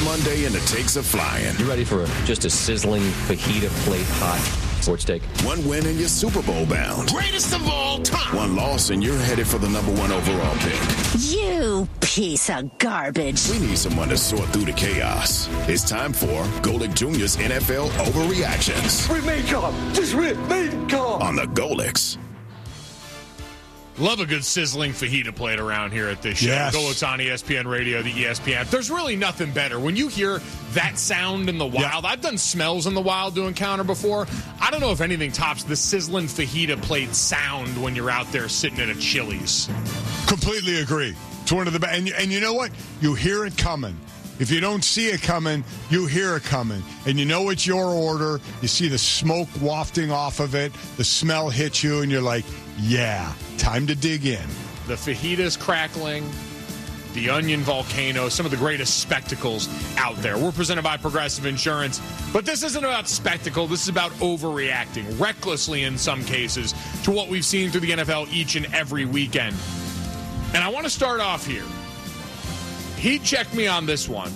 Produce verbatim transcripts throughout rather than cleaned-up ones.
Monday and the takes are flying. You ready for a, just a sizzling fajita plate hot sports take? One win and you're Super Bowl bound. Greatest of all time. One loss and you're headed for the number one overall pick. You piece of garbage. We need someone to sort through the chaos. It's time for Golic Junior's N F L Overreactions. Remain calm. Just remain calm. On the Golics. Love a good sizzling fajita plate around here at this show. Yes. Golics on E S P N Radio, the E S P N app. There's really nothing better. When you hear that sound in the wild, yeah. I've done smells in the wild doing counter before. I don't know if anything tops the sizzling fajita plate sound when you're out there sitting at a Chili's. Completely agree. It's one of the best. And, and you know what? You hear it coming. If you don't see it coming, you hear it coming. And you know it's your order. You see the smoke wafting off of it. The smell hits you, and you're like, yeah, time to dig in. The fajitas crackling, the onion volcano, some of the greatest spectacles out there. We're presented by Progressive Insurance. But this isn't about spectacle. This is about overreacting, recklessly in some cases, to what we've seen through the N F L each and every weekend. And I want to start off here. He checked me on this one.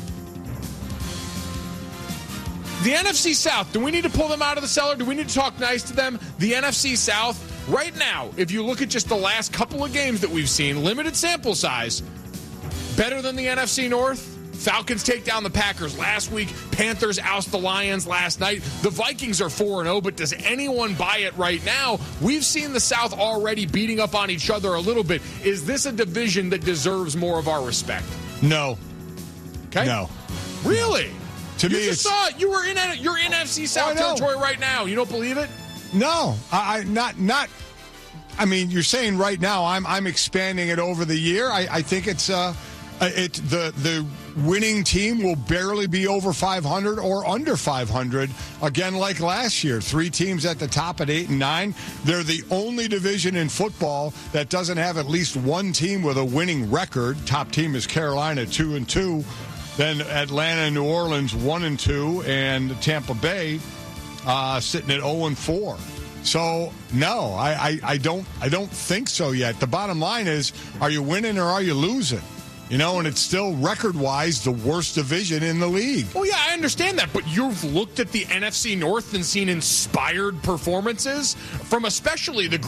The N F C South, do we need to pull them out of the cellar? Do we need to talk nice to them? The N F C South, right now, if you look at just the last couple of games that we've seen, limited sample size, better than the N F C North. Falcons take down the Packers last week. Panthers oust the Lions last night. The Vikings are four and oh, but does anyone buy it right now? We've seen the South already beating up on each other a little bit. Is this a division that deserves more of our respect? No. Okay. No. Really? To you me, just it's, saw it. You were in you're in N F C South territory right now. You don't believe it? No, I, I not not. I mean, you're saying right now. I'm I'm expanding it over the year. I, I think it's uh, it the the winning team will barely be over five hundred or under five hundred again, like last year. Three teams at the top at eight and nine. They're the only division in football that doesn't have at least one team with a winning record. Top team is Carolina, two and two. Then Atlanta and New Orleans, one and two, and Tampa Bay uh, sitting at zero and four. So no, I, I, I don't I don't think so yet. The bottom line is, are you winning or are you losing? You know, and it's still record-wise the worst division in the league. Oh, yeah, I understand that. But you've looked at the N F C North and seen inspired performances from especially the